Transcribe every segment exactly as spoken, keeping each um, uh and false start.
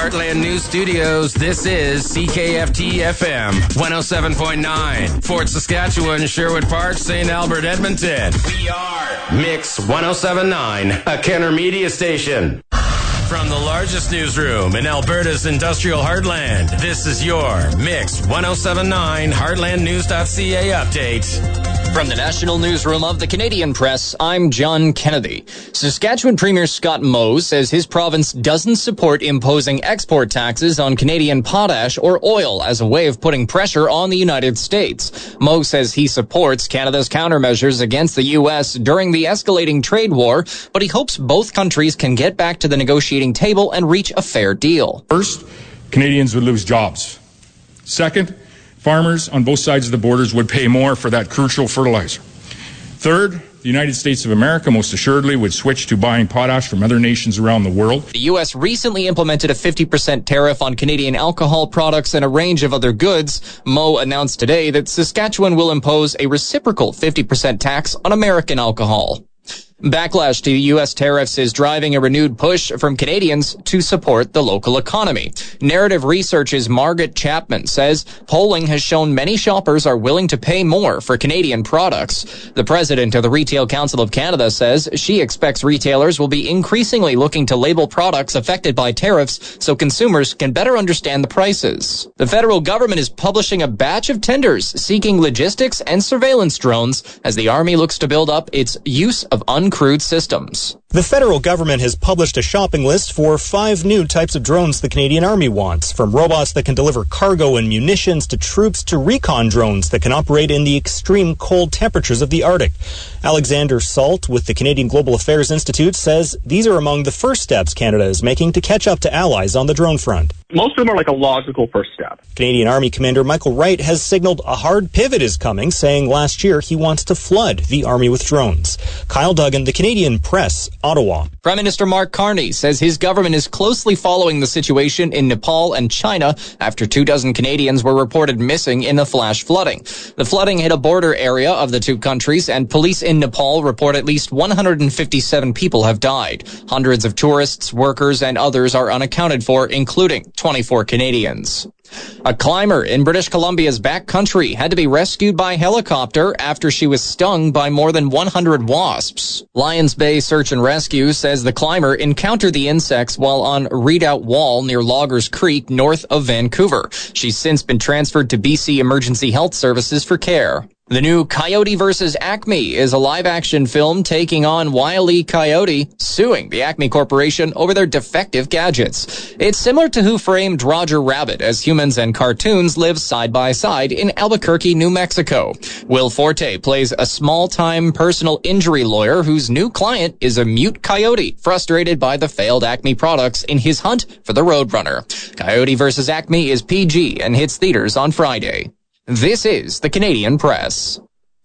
Heartland News Studios, this is C K F T F M one oh seven point nine. Fort Saskatchewan, Sherwood Park, Saint Albert, Edmonton. We are Mix one oh seven point nine, a Kenner Media station. From the largest newsroom in Alberta's industrial heartland, this is your Mix one oh seven point nine Heartland News dot C A update. From the National Newsroom of the Canadian Press, I'm John Kennedy. Saskatchewan Premier Scott Moe says his province doesn't support imposing export taxes on Canadian potash or oil as a way of putting pressure on the United States. Moe says he supports Canada's countermeasures against the U S during the escalating trade war, but he hopes both countries can get back to the negotiating table and reach a fair deal. First, Canadians would lose jobs. Second, farmers on both sides of the borders would pay more for that crucial fertilizer. Third, the United States of America most assuredly would switch to buying potash from other nations around the world. The U S recently implemented a fifty percent tariff on Canadian alcohol products and a range of other goods. Moe announced today that Saskatchewan will impose a reciprocal fifty percent tax on American alcohol. Backlash to U S tariffs is driving a renewed push from Canadians to support the local economy. Narrative Research's Margaret Chapman says polling has shown many shoppers are willing to pay more for Canadian products. The president of the Retail Council of Canada says she expects retailers will be increasingly looking to label products affected by tariffs so consumers can better understand the prices. The federal government is publishing a batch of tenders seeking logistics and surveillance drones as the Army looks to build up its use of uncrewed systems. The federal government has published a shopping list for five new types of drones the Canadian Army wants, from robots that can deliver cargo and munitions to troops to recon drones that can operate in the extreme cold temperatures of the Arctic. Alexander Salt with the Canadian Global Affairs Institute says these are among the first steps Canada is making to catch up to allies on the drone front. Most of them are like a logical first step. Canadian Army Commander Michael Wright has signaled a hard pivot is coming, saying last year he wants to flood the Army with drones. Kyle Duggan, the Canadian Press, Ottawa. Prime Minister Mark Carney says his government is closely following the situation in Nepal and China after two dozen Canadians were reported missing in the flash flooding. The flooding hit a border area of the two countries, and police in Nepal report at least one hundred fifty-seven people have died. Hundreds of tourists, workers, and others are unaccounted for, including twenty-four Canadians. A climber in British Columbia's backcountry had to be rescued by helicopter after she was stung by more than one hundred wasps. Lions Bay Search and Rescue says the climber encountered the insects while on Redoubt Wall near Loggers Creek, north of Vancouver. She's since been transferred to B C Emergency Health Services for care. The new Coyote versus Acme is a live-action film taking on Wile E. Coyote, suing the Acme Corporation over their defective gadgets. It's similar to Who Framed Roger Rabbit, as humans and cartoons live side by side in Albuquerque, New Mexico. Will Forte plays a small-time personal injury lawyer whose new client is a mute coyote, frustrated by the failed Acme products in his hunt for the Roadrunner. Coyote versus Acme is P G and hits theaters on Friday. This is the Canadian Press.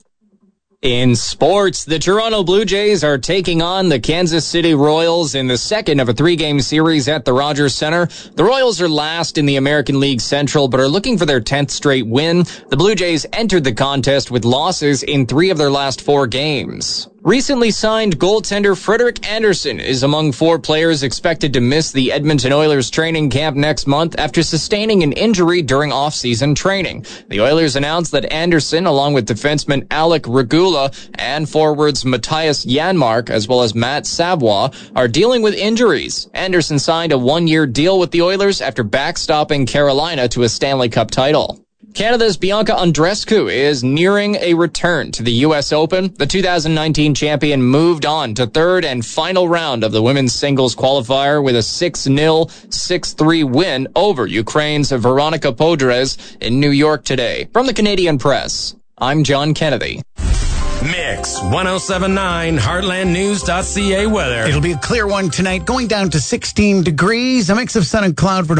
In sports, the Toronto Blue Jays are taking on the Kansas City Royals in the second of a three-game series at the Rogers Center. The Royals are last in the American League Central, but are looking for their tenth straight win. The Blue Jays entered the contest with losses in three of their last four games. Recently signed goaltender Frederik Andersen is among four players expected to miss the Edmonton Oilers training camp next month after sustaining an injury during off-season training. The Oilers announced that Andersen, along with defenseman Alec Regula and forwards Matthias Janmark, as well as Matt Savoie, are dealing with injuries. Andersen signed a one-year deal with the Oilers after backstopping Carolina to a Stanley Cup title. Canada's Bianca Andreescu is nearing a return to the U S Open. The two thousand nineteen champion moved on to third and final round of the women's singles qualifier with a six nil, six three win over Ukraine's Veronika Podres in New York today. From the Canadian Press, I'm John Kennedy. Mix one oh seven point nine Heartland News dot C A weather. It'll be a clear one tonight, going down to sixteen degrees, a mix of sun and cloud for